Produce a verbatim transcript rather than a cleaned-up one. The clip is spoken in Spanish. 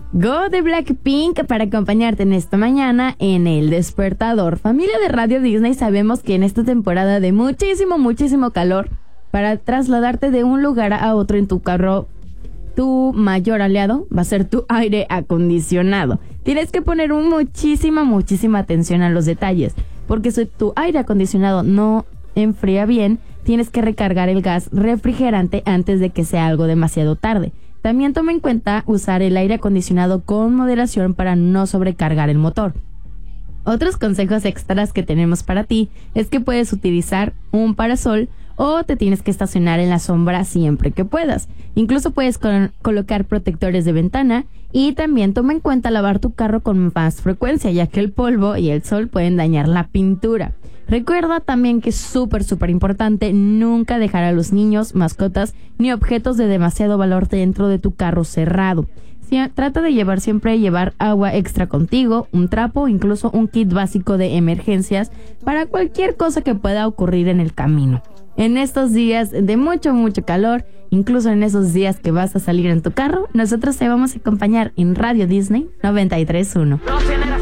Go de Blackpink para acompañarte en esta mañana en El Despertador. Familia de Radio Disney, sabemos que en esta temporada de muchísimo, muchísimo calor, para trasladarte de un lugar a otro en tu carro, tu mayor aliado va a ser tu aire acondicionado. Tienes que poner un muchísima, muchísima atención a los detalles, porque si tu aire acondicionado no enfría bien, tienes que recargar el gas refrigerante antes de que sea algo demasiado tarde. También toma en cuenta usar el aire acondicionado con moderación para no sobrecargar el motor. Otros consejos extras que tenemos para ti es que puedes utilizar un parasol o te tienes que estacionar en la sombra siempre que puedas. Incluso puedes con- colocar protectores de ventana y también toma en cuenta lavar tu carro con más frecuencia, ya que el polvo y el sol pueden dañar la pintura. Recuerda también que es súper, súper importante nunca dejar a los niños, mascotas ni objetos de demasiado valor dentro de tu carro cerrado. Sí, trata de llevar siempre llevar agua extra contigo, un trapo, incluso un kit básico de emergencias para cualquier cosa que pueda ocurrir en el camino. En estos días de mucho, mucho calor, incluso en esos días que vas a salir en tu carro, nosotros te vamos a acompañar en Radio Disney noventa y tres punto uno.